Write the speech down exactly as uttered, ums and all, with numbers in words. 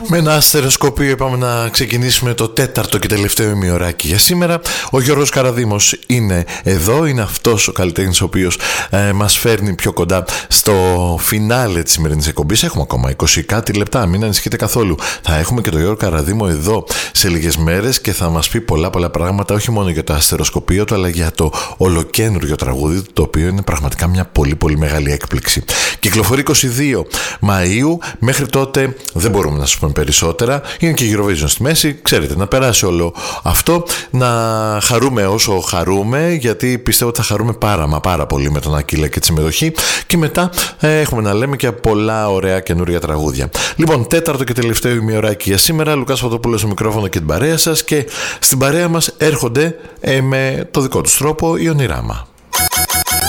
Με ένα αστεροσκοπείο είπαμε να ξεκινήσουμε το τέταρτο και τελευταίο ημιωράκι για σήμερα. Ο Γιώργος Καραδήμος είναι εδώ, είναι αυτός ο καλλιτέχνης ο οποίος ε, μας φέρνει πιο κοντά στο φινάλε της σημερινής εκπομπής. Έχουμε ακόμα είκοσι κάτι λεπτά, μην ανησυχείτε καθόλου. Θα έχουμε και τον Γιώργο Καραδήμο εδώ σε λίγες μέρες και θα μας πει πολλά πολλά πράγματα, όχι μόνο για το αστεροσκοπείο του, αλλά για το ολοκένουργιο τραγούδι του, το οποίο είναι πραγματικά μια πολύ πολύ μεγάλη έκπληξη. Κυκλοφορεί είκοσι δύο Μαΐου, μέχρι τότε δεν μπορούμε να σας πούμε περισσότερα. Είναι και Eurovision στη μέση, ξέρετε, να περάσει όλο αυτό, να χαρούμε όσο χαρούμε, γιατί πιστεύω ότι θα χαρούμε πάρα μα πάρα πολύ με τον Ακύλα και τη συμμετοχή, και μετά ε, έχουμε να λέμε και πολλά ωραία καινούρια τραγούδια. Λοιπόν, τέταρτο και τελευταίο ημιωράκι για σήμερα. Λουκάς Φωτοπούλος στο μικρόφωνο και την παρέα σας, και στην παρέα μας έρχονται ε, με το δικό τους τρόπο η Ονειράμα.